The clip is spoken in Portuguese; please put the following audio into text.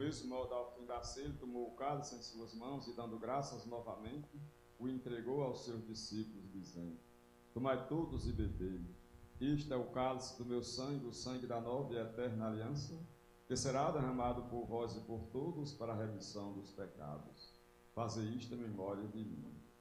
mesmo modo, ao fim da ceia, ele tomou o cálice em suas mãos e, dando graças novamente, o entregou aos seus discípulos, dizendo: Tomai todos e bebei. Isto é o cálice do meu sangue, o sangue da nova e eterna aliança, que será derramado por vós e por todos para a remissão dos pecados. Fazei isto em memória de mim.